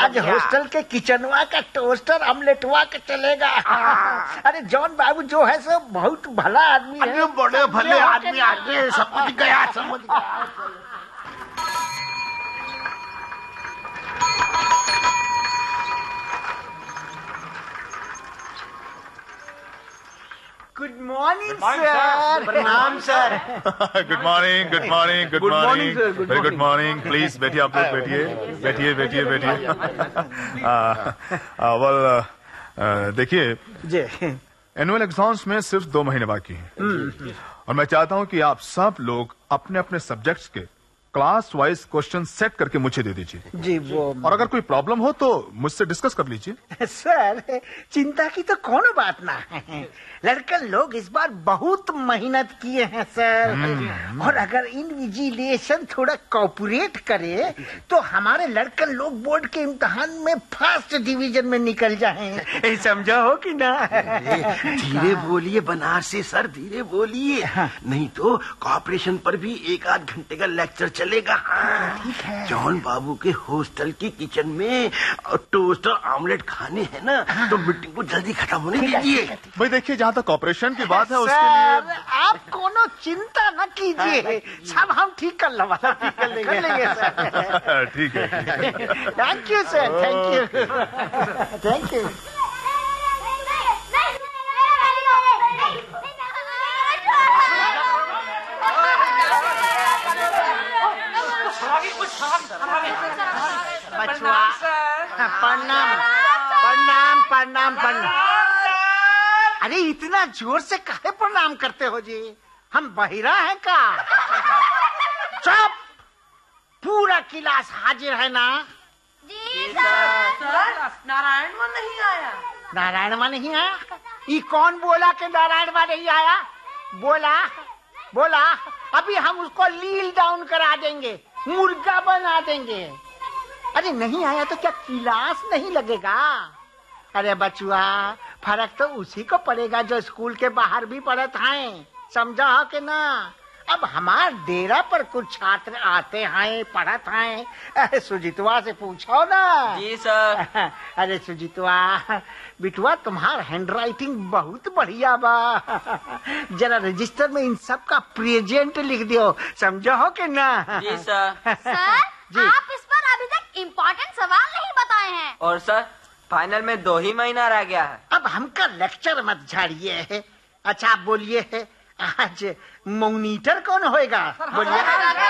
आज हॉस्टल के किचनवा का टोस्टर ऑमलेटवा का चलेगा। अरे जॉन बाबू जो है सो बहुत भला आदमी है। बड़े भले आदमी आगे समझ गया। Good morning sir. प्रणाम sir. Good morning, good morning, good morning, very good morning. Please बैठिए, आप लोग बैठिए। वेल देखिए जी, एनुअल एग्जाम्स में सिर्फ 2 महीने बाकी हैं और मैं चाहता हूं कि आप सब लोग अपने अपने सब्जेक्ट्स के क्लास वाइज क्वेश्चन सेट करके मुझे दे दीजिए जी। वो और अगर कोई प्रॉब्लम हो तो मुझसे डिस्कस कर लीजिए। सर चिंता की तो कौन बात ना है, लड़कन लोग इस बार बहुत मेहनत किए हैं सर। और अगर इन्विजिलेशन थोड़ा कोऑपरेट करे तो हमारे लड़कन लोग बोर्ड के इम्तिहान में फर्स्ट डिवीजन में निकल जाएं। समझा हो कि ना? धीरे बोलिए बनारसी सर, धीरे बोलिए। नहीं तो कॉपरेशन पर भी 1-8 घंटे का लेक्चर चलेगा। ठीक है। जॉन बाबू के हॉस्टल की किचन में टोस्ट और ऑमलेट खाने हैं ना, तो मीटिंग को जल्दी खत्म होने दीजिए। भाई देखिए, जहाँ तक कॉपरेशन की बात है उसके लिए आप कोनो चिंता न कीजिए, सब हम ठीक कर लेंगे सर। ठीक है। Thank you sir, thank you. प्रणाम। अरे इतना जोर से काहे प्रणाम करते हो जी? हम बहिरा हैं का? चुप! पूरा क्लास हाजिर है ना? जी सर। नारायण माँ नहीं आया। नारायण माँ नहीं आया? ये कौन बोला कि नारायण माँ नहीं आया? बोला अभी हम उसको लील डाउन करा देंगे, मुर्गा बना देंगे। अरे नहीं आया तो क्या क्लास नहीं लगेगा? अरे बचुआ, फर्क तो उसी को पड़ेगा जो स्कूल के बाहर भी पढ़त हैं, समझा हो कि ना? अब हमारे डेरा पर कुछ छात्र आते हैं, पढ़त हैं। अरे सुजीतवा से पूछो ना। जी सर। अरे सुजीतवा बिटुआ, तुम्हारा हैंडराइटिंग बहुत बढ़िया बा। जरा रजिस्टर में इन सब का प्रेजेंट लिख दियो, समझो हो कि ना? जी सर। सर आप इस पर अभी तक इम्पोर्टेंट सवाल नहीं बताए हैं। और सर फाइनल में 2 ही महीना रह गया है। अब हमका लेक्चर मत झाड़िए। अच्छा आप बोलिए, आज मॉनिटर कौन होएगा? बोलिए।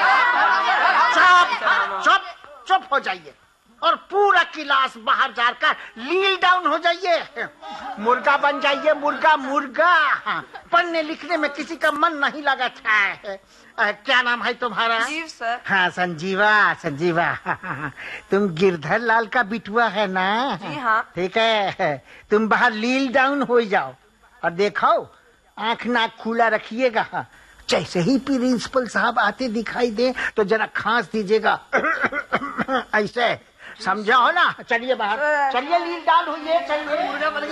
चुप हो जाइए और पूरा क्लास बाहर जाकर लील डाउन हो जाइए। मुर्गा बन जाइए, मुर्गा। पढ़ने लिखने में किसी का मन नहीं लगा था। क्या नाम है तुम्हारा? जी सर। हाँ संजीवा। तुम गिरधर लाल का बिटुआ है ना? जी हाँ। ठीक है, तुम बाहर लील डाउन हो जाओ और देखो आंख नाक खुला रखिएगा। जैसे ही प्रिंसिपल साहब आते दिखाई दे तो जरा खांस दीजिएगा, ऐसे समझा हो ना? चलिए बाहर, चलिए लील डाउन हुई, चलिए।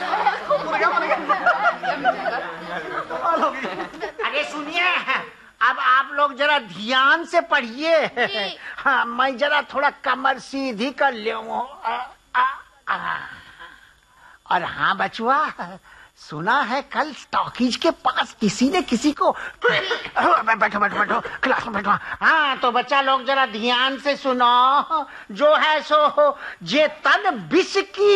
अरे सुनिए, अब आप लोग जरा ध्यान से पढ़िए। हाँ, मैं जरा थोड़ा कमर सीधी कर लूं। और हाँ बचुआ, सुना है कल टॉकीज के पास किसी ने किसी को बैठो क्लास में बैठो। हाँ तो बच्चा लोग जरा ध्यान से सुनो। जो है सो जे तन विष की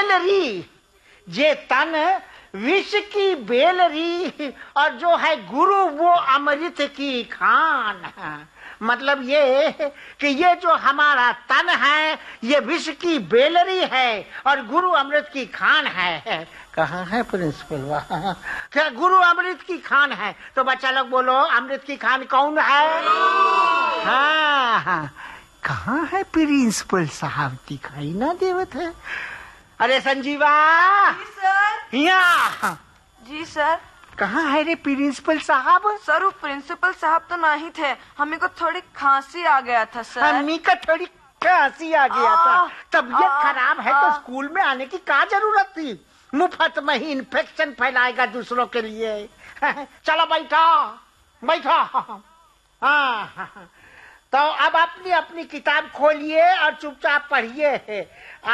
बेलरी और जो है गुरु वो अमृत की खान। मतलब ये कि ये जो हमारा तन है ये विष की बेलरी है और गुरु अमृत की खान है। कहाँ है प्रिंसिपल? वहाँ। क्या गुरु अमृत की खान है? तो बच्चा लोग बोलो, अमृत की खान कौन है? हाँ, कहाँ है प्रिंसिपल साहब? दिखाई ना देवत है। अरे संजीवा। जी सर। यहाँ। जी सर। कहाँ है रे प्रिंसिपल साहब? सर वो प्रिंसिपल साहब तो नहीं थे, हमें को थोड़ी खांसी आ गया था सर। हमें का थोड़ी खांसी आ गया था? तबीयत खराब है तो स्कूल में आने की क्या जरूरत थी? मुफ्त में ही इन्फेक्शन फैलाएगा दूसरों के लिए। चलो बैठो। हाँ, तो अब अपनी अपनी किताब खोलिए और चुपचाप पढ़िए।